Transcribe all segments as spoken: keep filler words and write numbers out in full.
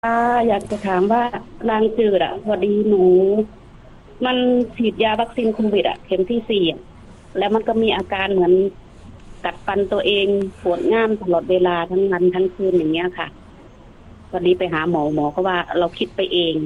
อ่าอยากจะถามว่ารางจืดอ่ะพอดีหนูมันฉีดยาวัคซีนโควิดอ่ะเข็มที่สี่อะแล้วมันก็มีอาการเหมือนกัดฟันตัวเองปวดง่ามตลอดเวลาทั้งวันทั้งคืนอย่างเงี้ยค่ะพอดีไปหาหมอหมอก็ว่าเราคิดไปเอง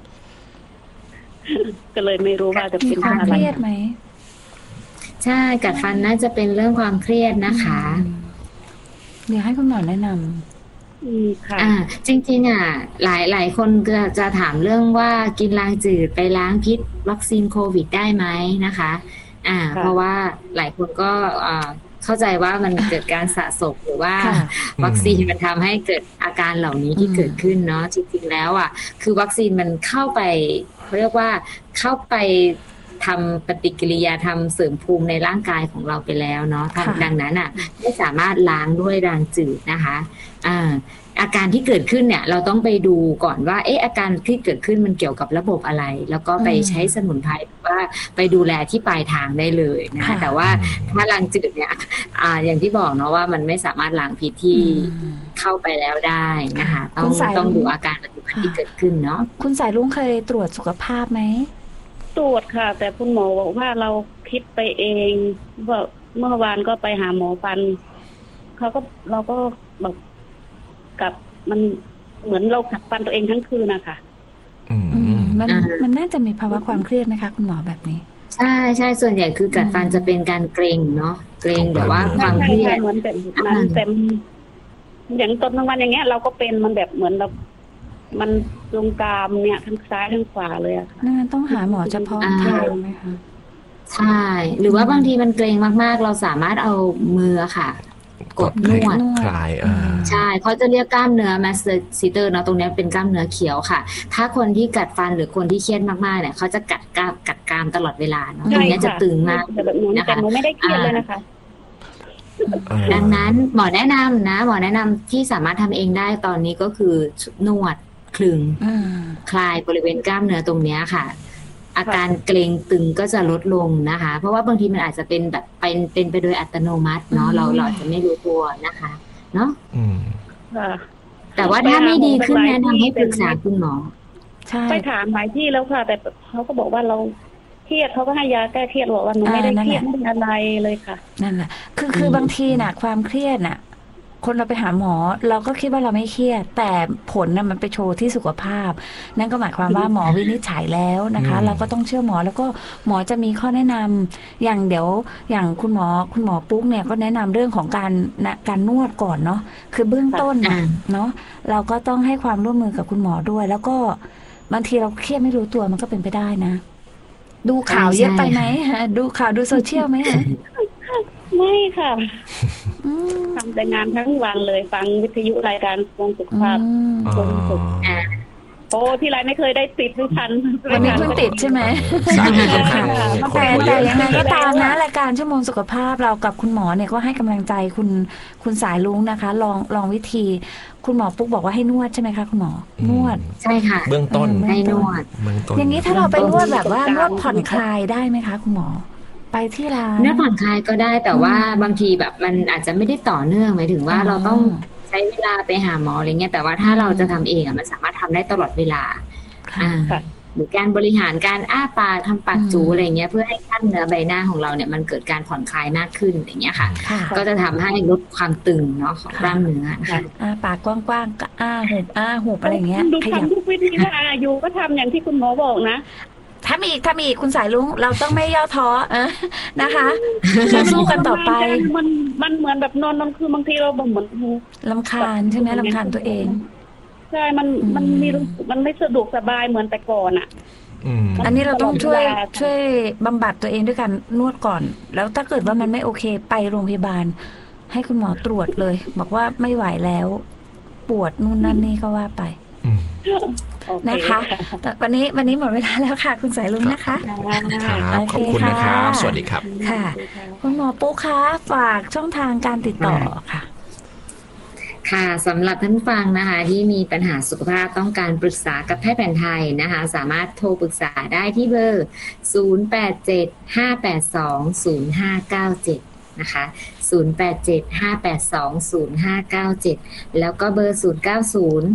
ก็เลยไม่รู้ว่าจะมีเป็นความเคเพราะอะไรรียดไหมใช่กัดฟันน่าจะเป็นเรื่องความเครียดอืนะคะมเดี๋ยวให้คุณหมอแนะนอืมค่ะอ่าจริงๆอ่ะหลายหลายคนจะจะถามเรื่องว่ากินล้างจืดไปล้างพิษวัคซีนโควิดได้ไหมนะคะอ่าเพราะค่ะว่าหลายคนก็อ่าเข้าใจว่ามันเกิดการสะสมหรือว่าำค่ะวัคอืมซีนมันทำให้เกิดอาการเหล่านี้อืมที่เกิดขึ้นเนาะจริงๆแล้วอ่ะคือวัคซีนมันเข้าไปเขาเรียกว่าเข้าไปทำปฏิกิริยาทำเสริมภูมิในร่างกายของเราไปแล้วเนาะค่ะทำดังนั้นอ่ะไม่สามารถล้างด้วยแรงจืดนะคะอ่า อาการที่เกิดขึ้นเนี่ยเราต้องไปดูก่อนว่าเอ๊ะอาการที่เกิดขึ้นมันเกี่ยวกับระบบอะไร แล้วก็อืไปมใช้สมุนไพรหรือว่าไปดูแลที่ปลายทางได้เลยนะค่ะแต่ว่าถ้าล้างจืดเนี่ยอ่าอย่างที่บอกเนาะว่ามันไม่สามารถล้างพิษอืที่มเข้าไปแล้วได้ค่ะนะคะต้องคุณสายต้องรุ้งดูอาการปัจจุบันค่ะที่เกิดขึ้นเนาะคุณสายรุ้งเคยตรวจสุขภาพไหมตรวจค่ะแต่คุณหมอบอกว่าเราคิดไปเองว่าเมื่อวานก็ไปหาหมอฟันเขาก็เราก็แบบกับมันเหมือนเรากัดฟันตัวเองทั้งคืนนะคะอือืมมมันอ่ามันน่าจะมีภาวะความเครียดไหมคะคุณหมอแบบนี้ใช่ใช่ส่วนใหญ่คืออืกัดฟันจะมเป็นการเกร็งเนาะเกร็ของกงหรือว่าล้ามเนื้อความใช่ใช่เครียดค่ะเหมือนแบบอ่นั้นาแต่อย่างตอนกลางวันอย่างเงี้ยเราก็เป็นมันแบบเหมือนเรามันตรงกรามเนี่ยทั้งซ้ายทั้งขวาเลยอะค่ะนั่นต้องหาหมอเฉพาะอ่าทางไหมคะใช่หรืออืว่าบางทีมมันเกร็งมากๆเราสามารถเอามือค่ะกกดดให้นวดนวดคลายอือ่ามใช่เขาจะเรียกกล้ามเนื้อ masseter เนาะตรงเนี้ยเป็นกล้ามเนื้อเขียวค่ะถ้าคนที่กัดฟันหรือคนที่เครียดมากๆเนี่ยเขาจะกัดกล้ามกัดกรามตลอดเวลาเนาะตใช่รงเนี้ยจะค่ะตึงมากแต่แบบนั้นแต่นะคะหนูไม่ได้เครีอ่ายดเลยนะคะอ่ดังนั้นาหมอแนะนำนะหมอแนะนำที่สามารถทำเองได้ตอนนี้ก็คือนวดคลึงอืมคลายบริเวณกล้ามเนื้อตรงเนี้ยค่ะอาค่ะการเกร็งตึงก็จะลดลงนะคะเพราะว่าบางทีมันอาจจะเป็นแบบเป็นเป็นไปโดยอัตโนมัติอืเนาะเราเรามอาจจะไม่รู้ตัวนะคะเนาะอืมค่ะแต่ว่าไปหาถ้าไม่หมอตั้งดีขึ้นหลายที่แนะนำให้ปแต่ไม่รึกษาคุณหมอใช่ไปถามหลายที่แล้วค่ะแต่เขาก็บอกว่าเราเครียดเขาก็ให้ยาแก้เครียดบอกว่าหนูอ่าไม่ได้เคนั่นแหละรียดไม่ได้อะไรเลยค่ะนั่นแหละคืออืมคือบางทีน่ะความเครียดน่ะคนเราไปหาหมอเราก็คิดว่าเราไม่เครียดแต่ผลน่ะมันไปโชว์ที่สุขภาพนั่นก็หมายความว่าหมอวินิจฉัยแล้วนะอืคะมเราก็ต้องเชื่อหมอแล้วก็หมอจะมีข้อแนะนำอย่างเดี๋ยวอย่างคุณหมอคุณหมอปุ๊กเนี่ยก็แนะนำเรื่องของการนะการนวดก่อนเนาะคือเบื้องค่ะต้นน่ะอ่าเนาะเราก็ต้องให้ความร่วมมือกับคุณหมอด้วย แล้วก็บางทีเราเครียดไม่รู้ตัวมันก็เป็นไปได้นะดูใช่ข่าวเยอะใช่ไปไหมค่ะฮะดูข่าวดูโซเชียลไหมฮะไม่ค่ะอืมทำแต่งานทั้งวันเลยฟังวิทยุรายการวงสุขอืภาพมอ๋อวงสุขอ่าโอ้ที่ไรไม่เคยได้ติดไม่ทันวันนี้ไม่ทันเพิ่งสักทีติดใช่ไหมเออสาเหตุสำคัญค่ะคือมันคนแต่คุยเยอะแต่ยังไงก็ตามนะแล้วอะรายการชั่วโมงสุขภาพเรากับคุณหมอเนี่ยก็ให้กำลังใจคุณคุณสายลุงนะคะ ลองลองวิธี คุณหมอปุ๊กบอกว่าให้นวดใช่ไหมคะคุณหมออืมนวดใช่ค่ะเบื้องต้นเออเบื้ให้องต้นนวดเบื้องต้นอย่างนี้ถ้าเราไปเบื้องต้นนวดแบบว่านวดผ่อนประสบการณ์คลายได้ไหมคะคุณหมอ ไปที่ร้านเนื้อผ่อนคลายก็ได้แต่อืว่าม บางทีแบบมันอาจจะไม่ได้ต่อเนื่องหมายถึงอ๋ว่าเราต้องอใช้เวลาไปหาหมออะไรเงี้ยแต่ว่าอืถ้าเราจะทำมเองอ่ะมันสามารถทำได้ตลอดเวลาค่ะอ่าค่ะหรือการบริหารการอ้าปากทำปาอืกจูมอะไรเงี้ยเพื่อให้กล้ามเนื้อใบหน้าของเราเนี่ยมันเกิดการผ่อนคลายมากขึ้นอย่างเงี้ยค่ะค่ะก็จะทำให้ลดความตึงเนาะของกค่ะล้ามเนื้อนะค่ะคะอ้าปากกว้างๆก็อ้าหุบอ้าหุบอะไรอย่างเงี้ยดูขยับทำทุกวิธีว่าอยู่ก็ทำอย่างที่คุณหมอบอกนะถ้ามีอีกถ้ามีอีกคุณสายลุงเราต้องไม่ย่อท้อเออนะคะแต่มันสู้ทกันต่อไปรมานจังมันมันเหมือนแบบนอนนอนคือบางทีเราแบบเหมือนรำคาญใช่ไหมรำคาญตัวเองใช่มันอืมันมีรู้มสึกมันไม่สะดวกสบายเหมือนแต่ก่อนอ่ะอืมมันอันนี้เราตลต้องช่วยอดเวลาช่วยบำบัดตัวเองด้วยการนวดก่อน แล้วถ้าเกิดว่ามันไม่โอเคไปโรงพยาบาลให้คุณหมอตรวจเลย บอกว่าไม่ไหวแล้ว ปวดนู่นนั่นนี่ก็ว่าไปอืมโอเคนะคะแต่วันนี้วันนี้หมดเวลาแล้วค่ะ คุณสายลุงครับนะคะครับโอขเคอบคุณค่ะนะครับ สวัสดีครับค่ะ คุณหมอปุ๊กคะฝากช่องทางการติดต่อค่ะค่ะสำหรับท่านฟังนะคะที่มีปัญหาสุขภาพต้องการปรึกษากับแพทย์แผนไทยนะคะสามารถโทรปรึกษาได้ที่เบอร์ ศูนย์ แปด เจ็ด ห้า แปด สอง ศูนย์ ห้า เก้า เจ็ด นะคะ ศูนย์ แปด เจ็ด ห้า แปด สอง ศูนย์ ห้า เก้า เจ็ด แล้วก็เบอร์ ศูนย์ เก้า ศูนย์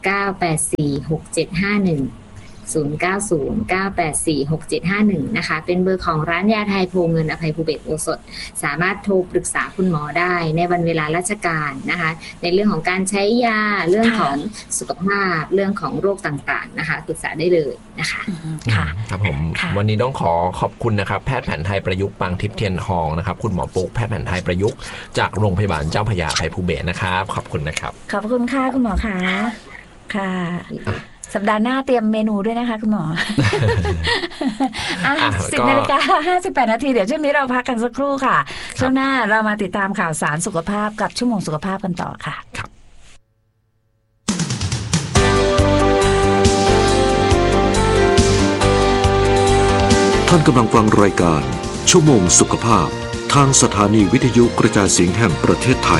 เก้า แปด สี่ หก เจ็ด ห้า หนึ่ง ศูนย์ เก้า ศูนย์ เก้า แปด สี่ หก เจ็ด ห้า หนึ่งนะคะเป็นเบอร์ของร้านยาไทยโพเงินอภัยภูเบศรโอสถสามารถโทรปรึกษาคุณหมอได้ในวันเวลาราชการนะคะในเรื่องของการใช้ยาเรื่องของสุขภาพเรื่องของโรคต่างๆนะคะปรึกษาได้เลยนะคะค่ะครับผมวันนี้ต้องขอขอบคุณนะครับแพทย์แผนไทยประยุกต์ปางทิพย์เทียนทองนะครับคุณหมอปุ๊กแพทย์แผนไทยประยุกต์จากโรงพยาบาลเจ้าพระยาอภัยภูเบศรนะครับขอบคุณนะครับขอบคุณค่ะคุณหมอค่ะค่ะสัปดาห์หน้าเตรียมเมนูด้วยนะคะคุณหมอ อ่ะสิบนาฬิกาห้าสิบแปดนาทีเดี๋ยวช่วงนี้เราพักกันสักครู่ค่ะช่วงหน้าเรามาติดตามข่าวสารสุขภาพกับชั่วโมงสุขภาพกันต่อค่ะครับท่านกำลังฟังรายการชั่วโมงสุขภาพทางสถานีวิทยุกระจายเสียงแห่งประเทศไทย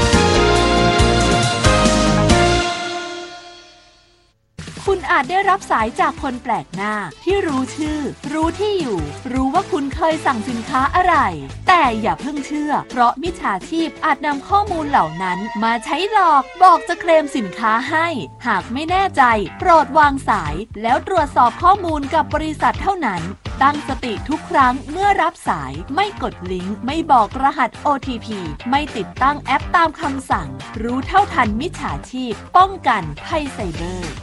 คุณอาจได้รับสายจากคนแปลกหน้าที่รู้ชื่อรู้ที่อยู่รู้ว่าคุณเคยสั่งสินค้าอะไรแต่อย่าเพิ่งเชื่อเพราะมิจฉาชีพอาจนำข้อมูลเหล่านั้นมาใช้หลอกบอกจะเคลมสินค้าให้หากไม่แน่ใจโปรดวางสายแล้วตรวจสอบข้อมูลกับบริษัทเท่านั้นตั้งสติทุกครั้งเมื่อรับสายไม่กดลิงก์ไม่บอกรหัส โอ ที พี ไม่ติดตั้งแอปตามคำสั่งรู้เท่าทันมิจฉาชีพป้องกันภัยไซเบอร์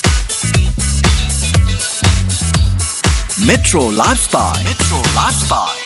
Metro Lifestyle Metro Lifestyle